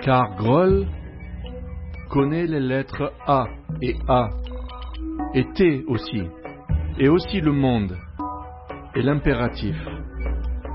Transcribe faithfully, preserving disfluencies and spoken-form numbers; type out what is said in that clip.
car Groll connaît les lettres A et A, et T aussi, et aussi le monde, et l'impératif.